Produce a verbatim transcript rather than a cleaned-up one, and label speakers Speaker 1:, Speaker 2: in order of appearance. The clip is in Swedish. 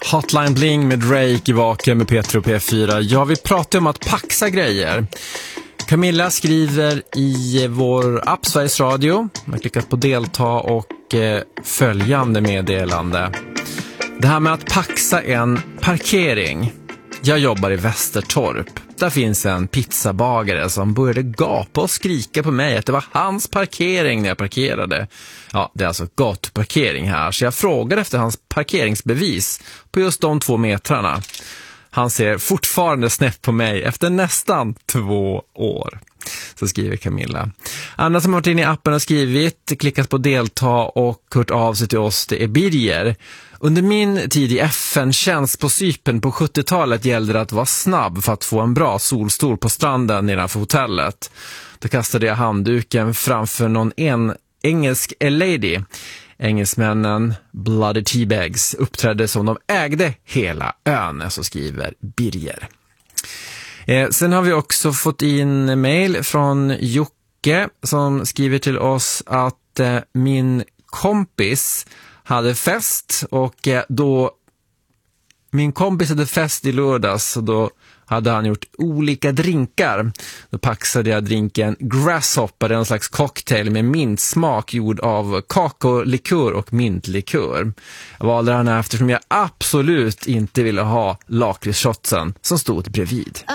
Speaker 1: Hotline Bling med Drake i Vaken med Petro P fyra. Ja, vi pratar om att paxa grejer. Camilla skriver i vår app Sveriges Radio. Man har klickat på delta och eh, följande meddelande. Det här med att paxa en parkering. Jag jobbar i Västertorp. Där finns en pizzabagare som började gapa och skrika på mig att det var hans parkering när jag parkerade. Ja, det är alltså gatuparkering här. Så jag frågade efter hans parkeringsbevis på just de två metrarna. Han ser fortfarande snett på mig efter nästan två år. Så skriver Camilla. Andra som har varit inne i appen och skrivit, klickat på delta och hört av sig till oss, det är Birger. Under min tid i F N-tjänst på Cypern på sjuttiotalet gällde det att vara snabb för att få en bra solstol på stranden nedanför hotellet. Då kastade jag handduken framför någon en engelsk lady. Engelsmännen Bloody Teabags uppträdde som de ägde hela ön, så skriver Birger. Eh, sen har vi också fått in mail från Jocke som skriver till oss att eh, min kompis hade fest och eh, då min kompis hade fest i lördags och då hade han gjort olika drinkar. Då paxade jag drinken Grasshopper, en slags cocktail med mintsmak gjord av kakaolikör och mintlikör. Jag valde den här eftersom jag absolut inte ville ha lakritshotsen som stod bredvid.